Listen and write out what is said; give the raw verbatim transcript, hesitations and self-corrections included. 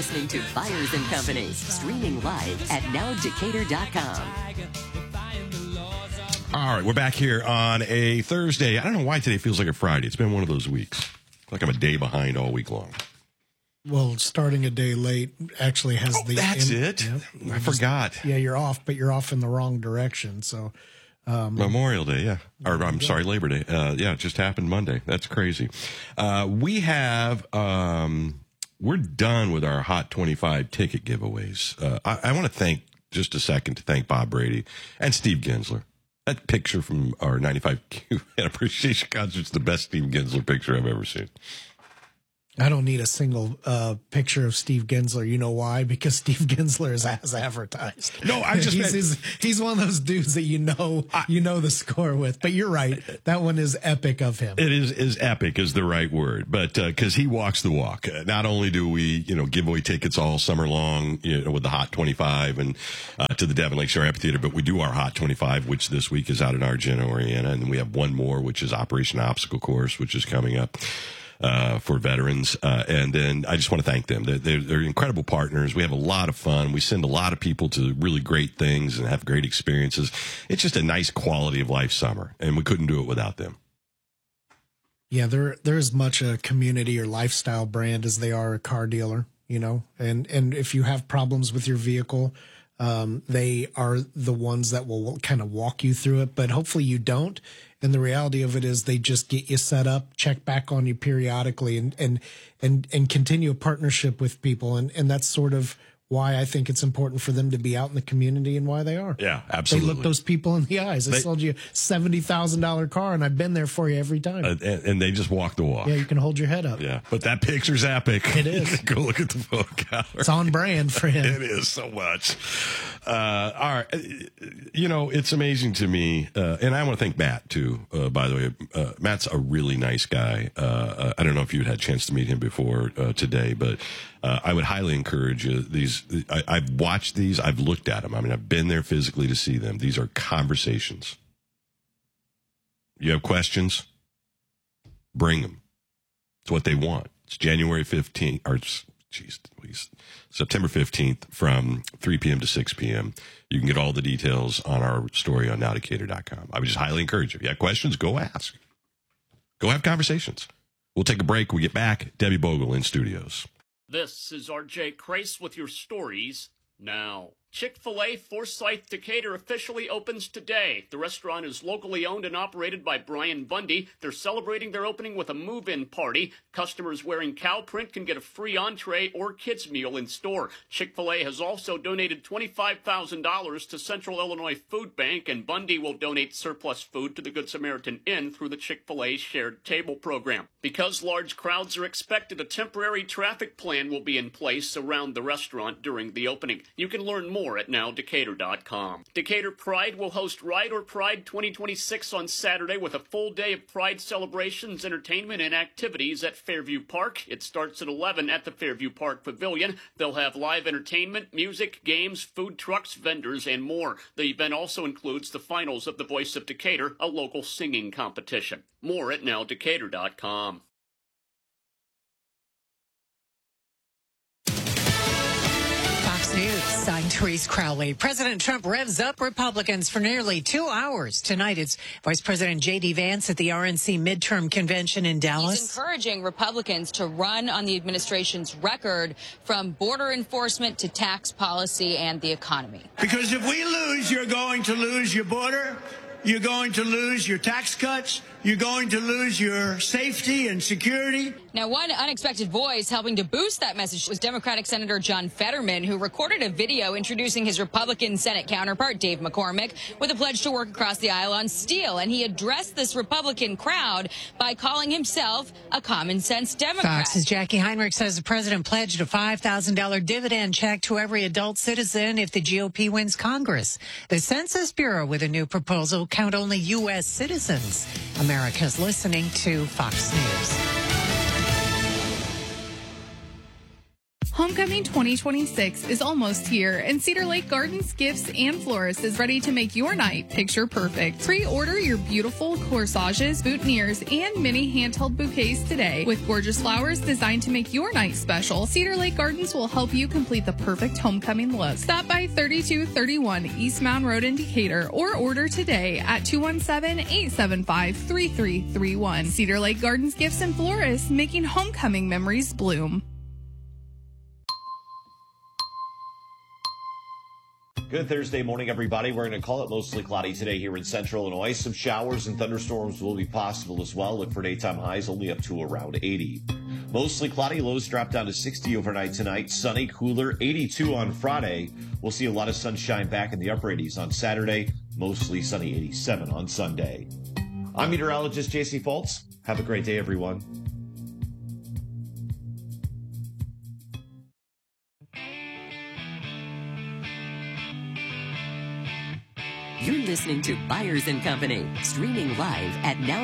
listening to Byers and Company, streaming live at now decatur dot com. All right, we're back here on a Thursday. I don't know why today feels like a Friday. It's been one of those weeks. Like I'm a day behind all week long. Well, starting a day late actually has oh, the... That's in, it? You know, I just, forgot. Yeah, you're off, but you're off in the wrong direction. So um, Memorial Day, yeah. Or I'm sorry, Labor Day. Uh, yeah, it just happened Monday. That's crazy. Uh, we have... Um, we're done with our Hot twenty-five ticket giveaways. Uh, I, I want to thank, just a second, to thank Bob Brady and Steve Gensler. That picture from our ninety-five Q Appreciation Concert is the best Steve Gensler picture I've ever seen. I don't need a single uh, picture of Steve Gensler. You know why? Because Steve Gensler is as advertised. No, I just he's, meant, he's, he's one of those dudes that you know I, you know the score with. But you're right. That one is epic of him. It is is epic is the right word, but because uh, he walks the walk. Uh, not only do we you know give away tickets all summer long, you know, with the Hot twenty-five and uh, to the Devon Lakeshore Amphitheater, but we do our Hot twenty-five, which this week is out in Argenta, Oriana, and we have one more, which is Operation Obstacle Course, which is coming up. Uh, for veterans. Uh, and then I just want to thank them. They're, they're, they're incredible partners. We have a lot of fun. We send a lot of people to really great things and have great experiences. It's just a nice quality of life summer, and we couldn't do it without them. Yeah, they're, they're as much a community or lifestyle brand as they are a car dealer, you know, and, and if you have problems with your vehicle, um, they are the ones that will kind of walk you through it, but hopefully you don't. And the reality of it is they just get you set up, check back on you periodically, and and and, and continue a partnership with people. And, and that's sort of why I think it's important for them to be out in the community and why they are. Yeah, absolutely. They look those people in the eyes. I they, sold you a seventy thousand dollars car, and I've been there for you every time. Uh, and, and they just walk the walk. Yeah, you can hold your head up. Yeah, but that picture's epic. It is. Go look at the photo gallery. It's on brand for him. It is so much. Uh, all right. You know, it's amazing to me. Uh, and I want to thank Matt, too, uh, by the way. Uh, Matt's a really nice guy. Uh, I don't know if you'd had a chance to meet him before uh, today, but uh, I would highly encourage you. These, I, I've watched these. I've looked at them. I mean, I've been there physically to see them. These are conversations. You have questions? Bring them. It's what they want. It's January fifteenth, or geez, please, September fifteenth from three p.m. to six p.m. You can get all the details on our story on now decatur dot com. I would just highly encourage you. If you have questions, go ask. Go have conversations. We'll take a break. We get back. Debbie Bogle in studios. This is R J Crace with your stories now. Chick-fil-A Forsyth Decatur officially opens today. The restaurant is locally owned and operated by Brian Bundy. They're celebrating their opening with a move-in party. Customers wearing cow print can get a free entree or kids meal in store. Chick-fil-A has also donated twenty-five thousand dollars to Central Illinois Food Bank, and Bundy will donate surplus food to the Good Samaritan Inn through the Chick-fil-A Shared Table program. Because large crowds are expected, a temporary traffic plan will be in place around the restaurant during the opening. You can learn more at now decatur dot com. Decatur Pride will host Ride or Pride twenty twenty-six on Saturday with a full day of Pride celebrations, entertainment, and activities at Fairview Park. It starts at eleven at the Fairview Park Pavilion. They'll have live entertainment, music, games, food trucks, vendors, and more. The event also includes the finals of The Voice of Decatur, a local singing competition. More at now decatur dot com. News. I'm Therese Crowley. President Trump revs up Republicans for nearly two hours. Tonight, it's Vice President J D. Vance at the R N C midterm convention in Dallas. He's encouraging Republicans to run on the administration's record from border enforcement to tax policy and the economy. Because if we lose, you're going to lose your border. You're going to lose your tax cuts. You're going to lose your safety and security. Now, one unexpected voice helping to boost that message was Democratic Senator John Fetterman, who recorded a video introducing his Republican Senate counterpart, Dave McCormick, with a pledge to work across the aisle on steel. And he addressed this Republican crowd by calling himself a common-sense Democrat. Fox's Jackie Heinrich says the president pledged a five thousand dollars dividend check to every adult citizen if the G O P wins Congress. The Census Bureau, with a new proposal, count only U S citizens. America's listening to Fox News. Homecoming twenty twenty-six is almost here, and Cedar Lake Gardens Gifts and Florists is ready to make your night picture perfect. Pre-order your beautiful corsages, boutonnieres, and mini handheld bouquets today. With gorgeous flowers designed to make your night special, Cedar Lake Gardens will help you complete the perfect homecoming look. Stop by thirty-two thirty-one East Mound Road in Decatur or order today at two one seven, eight seven five, three three three one. Cedar Lake Gardens Gifts and Florists, making homecoming memories bloom. Good Thursday morning, everybody. We're going to call it mostly cloudy today here in central Illinois. Some showers and thunderstorms will be possible as well. Look for daytime highs only up to around eighty. Mostly cloudy, lows drop down to sixty overnight tonight. Sunny, cooler, eighty-two on Friday. We'll see a lot of sunshine back in the upper eighties on Saturday. Mostly sunny, eighty-seven on Sunday. I'm meteorologist J C Fultz. Have a great day, everyone. You're listening to Byers and Company, streaming live at now